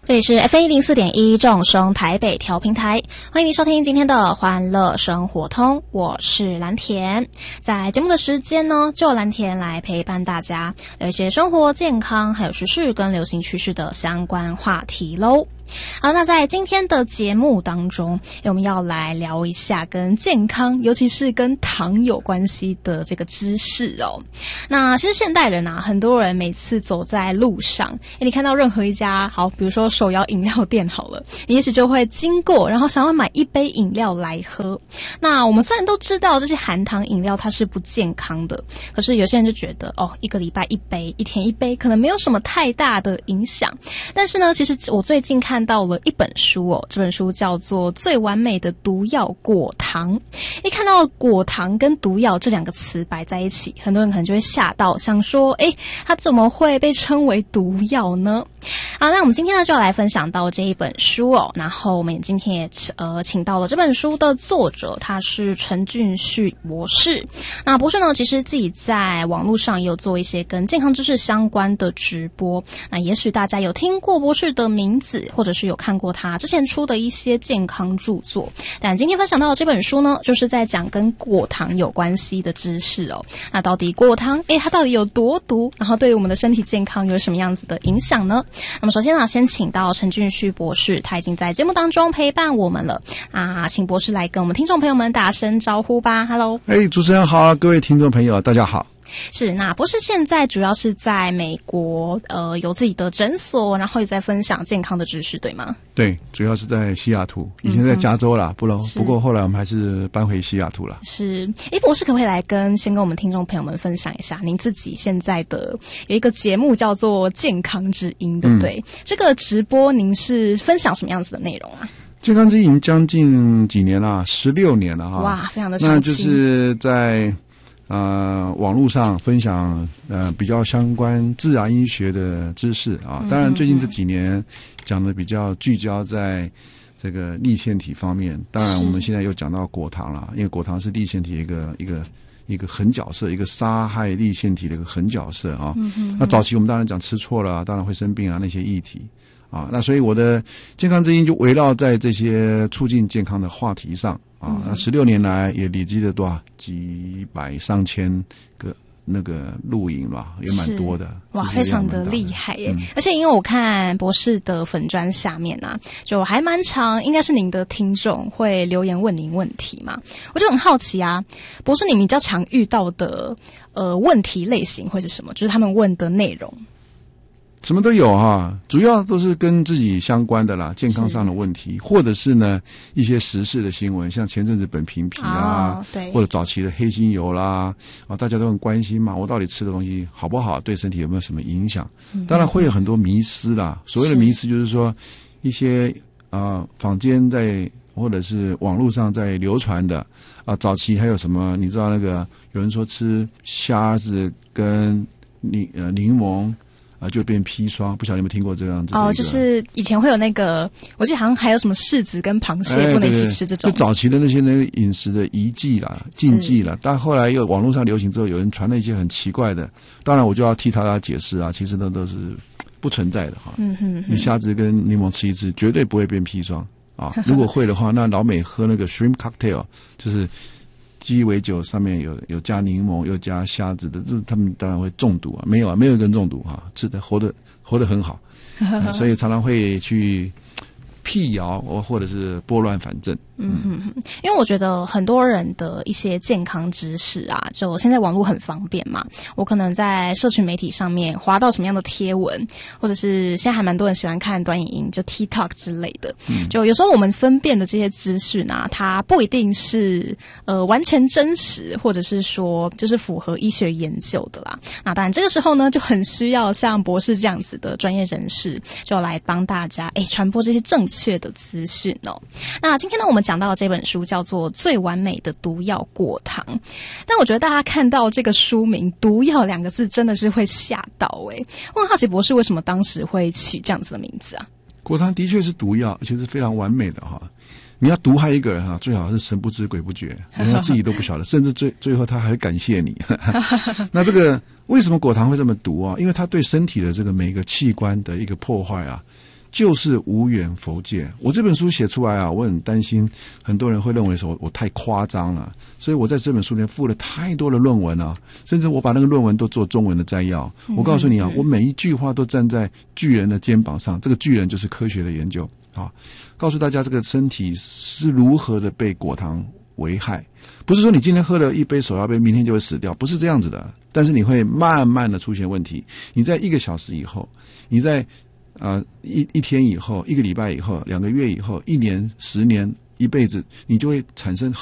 这里是 FM104.1 众生台北调频台，欢迎您收听今天的欢乐生活通，我是蓝田。在节目的时间呢，就蓝田来陪伴大家聊一些生活健康还有时事跟流行趋势的相关话题咯。好，那在今天的节目当中，我们要来聊一下跟健康，尤其是跟糖有关系的这个知识哦。那其实现代人啊，很多人每次走在路上，你看到任何一家好，比如说手摇饮料店好了，你也许就会经过，然后想要买一杯饮料来喝。那我们虽然都知道这些含糖饮料它是不健康的，可是有些人就觉得一个礼拜一杯，一天一杯，可能没有什么太大的影响。但是呢，其实我最近看到了一本书哦，这本书叫做《最完美的毒药果糖》。一看到果糖跟毒药这两个词摆在一起，很多人可能就会吓到，想说它怎么会被称为毒药呢？好，那我们今天呢就要来分享到这一本书哦，然后我们今天也请到了这本书的作者，他是陈俊旭博士。那博士呢，其实自己在网络上也有做一些跟健康知识相关的直播，那也许大家有听过博士的名字，或者是有看过他之前出的一些健康著作，但今天分享到的这本书呢，就是在讲跟果糖有关系的知识哦。那到底果糖它到底有多毒，然后对于我们的身体健康有什么样子的影响呢？那么首先呢，先请到陈俊旭博士，他已经在节目当中陪伴我们了啊，请博士来跟我们听众朋友们打声招呼吧。 Hello， 主持人好，各位听众朋友大家好。 是，那博士现在主要是在美国有自己的诊所，然后也在分享健康的知识，对吗？ 对，主要是在西雅图，以前在加州啦，不过后来我们还是搬回西雅图了。 是，博士可不可以来先跟我们听众朋友们分享一下您自己现在的有一个节目叫做健康之音，对不对？这个直播您是分享什么样子的内容啊？ 健康之音将近几年啦，16年了哈。 哇，非常的长期。 那就是在网络上分享比较相关自然医学的知识啊。当然最近这几年讲的比较聚焦在这个粒线体方面。当然我们现在又讲到果糖了，因为果糖是粒线体一个狠角色，一个杀害粒线体的一个狠角色啊。那早期我们当然讲吃错了，当然会生病啊那些议题啊。那所以我的健康之音就围绕在这些促进健康的话题上。那16年来也累积了多少几百上千个那个录影吧，也蛮多的。 哇，非常的厉害耶！而且因为我看博士的粉专下面啊，就还蛮长，应该是您的听众会留言问您问题嘛，我就很好奇啊，博士你比较常遇到的问题类型会是什么？就是他们问的内容。 什么都有哈，主要都是跟自己相关的啦，健康上的问题，或者是呢一些时事的新闻，像前阵子本平皮啦， 对， 或者早期的黑心油啦，大家都很关心嘛，我到底吃的东西好不好，对身体有没有什么影响？当然会有很多迷思啦，所谓的迷思就是说一些坊间在或者是网络上在流传的早期还有什么，你知道那个有人说吃虾子跟柠檬就变砒霜，不晓得你有没有听过这样子的就是以前会有那个，我记得好像还有什么柿子跟螃蟹不能一起吃这种。 就早期的那些饮食的遗忌啦、禁忌啦，但后来又网络上流行之后，有人传了一些很奇怪的，当然我就要替他解释啊，其实那都是不存在的哈。你虾子跟柠檬吃一次，绝对不会变砒霜啊！如果会的话，那老美喝那个 shrimp cocktail 就是鸡尾酒上面有加柠檬又加虾子的，这他们当然会中毒啊！没有一个人中毒啊，吃的活得很好，所以常常会去辟谣或者是拨乱反正。 因为我觉得很多人的一些健康知识啊，就现在网络很方便嘛，我可能在社群媒体上面滑到什么样的贴文，或者是现在还蛮多人喜欢看短影音，就 TikTok 之类的，就有时候我们分辨的这些资讯啊，它不一定是完全真实，或者是说就是符合医学研究的啦。那当然这个时候呢，就很需要像博士这样子的专业人士，就来帮大家传播这些正确的资讯哦。那今天呢，我们讲到的这本书叫做《最完美的毒药果糖》，但我觉得大家看到这个书名"毒药"两个字，真的是会吓到我很好奇博士为什么当时会取这样子的名字啊？ 果糖的确是毒药，而且是非常完美的哈。你要毒害一个人哈，最好是神不知鬼不觉，人家自己都不晓得，甚至最后他还会感谢你。那这个为什么果糖会这么毒啊？因为它对身体的这个每个器官的一个破坏啊， 就是无远弗届。我这本书写出来啊，我很担心很多人会认为说我太夸张了，所以我在这本书里面附了太多的论文啊，甚至我把那个论文都做中文的摘要。我告诉你啊，我每一句话都站在巨人的肩膀上，这个巨人就是科学的研究啊，告诉大家这个身体是如何的被果糖危害。不是说你今天喝了一杯手摇杯，明天就会死掉，不是这样子的。但是你会慢慢的出现问题。你在1个小时以后，你在一天以后，1个礼拜以后，2个月以后，1年、10年、一辈子，你就会产生